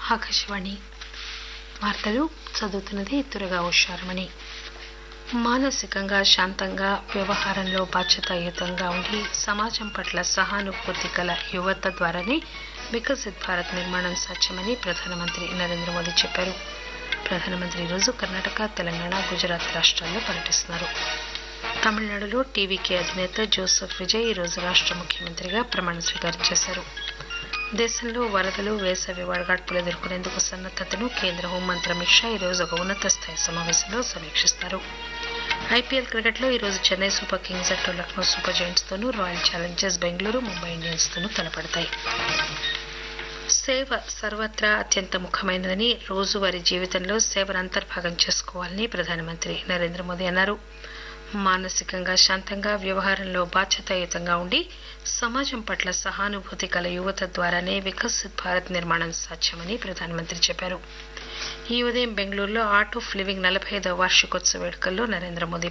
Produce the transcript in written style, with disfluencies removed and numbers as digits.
ఆకాశవాణి వార్తలు చదువుతున్నది తురగా ఉషారమణి. మానసికంగా శాంతంగా, వ్యవహారంలో బాధ్యతాయుతంగా ఉండి సమాజం పట్ల సహానుభూతి గల యువత ద్వారానే వికసిత్ భారత్ నిర్మాణం సాధ్యమని ప్రధానమంత్రి నరేంద్ర మోదీ చెప్పారు. ప్రధానమంత్రి ఈరోజు కర్ణాటక, తెలంగాణ, గుజరాత్ రాష్ట్రాల్లో పర్యటిస్తున్నారు. తమిళనాడులో టీవీకే అధినేత జోసెఫ్ విజయ్ ఈరోజు రాష్ట్ర ముఖ్యమంత్రిగా ప్రమాణ స్వీకారం చేశారు. దేశంలో వరదలు, వేసవి వడగాడ్పులు ఎదుర్కొనేందుకు సన్నద్దతను కేంద్ర హోంమంత్రి అమిత్ షా ఈరోజు ఒక ఉన్నత స్థాయి సమావేశంలో సమీక్షిస్తారు. ఐపీఎల్ క్రికెట్లో ఈరోజు చెన్నై సూపర్ కింగ్స్ జట్టు లక్నో సూపర్ జెయింట్స్ తోనూ, royal Challengers Bengaluru, Mumbai Indians తోనూ తలపడతాయి. సేవ సర్వత్రా అత్యంత ముఖ్యమైనదని, రోజువారీ జీవితంలో సేవను అంతర్భాగం చేసుకోవాలని ప్రధానమంత్రి నరేంద్ర మోదీ అన్నారు. మానసికంగా శాంతంగా, వ్యవహారంలో బాధ్యతాయుతంగా ఉండి సమాజం పట్ల సహానుభూతి గల యువత ద్వారానే వికసిత్ భారత్ నిర్మాణం సాధ్యమని ప్రధానమంత్రి చెప్పారు. ఈ ఉదయం బెంగళూరులో ఆర్ట్ ఆఫ్ లివింగ్ 45వ వార్షికోత్సవ వేడుకల్లో నరేంద్ర మోదీ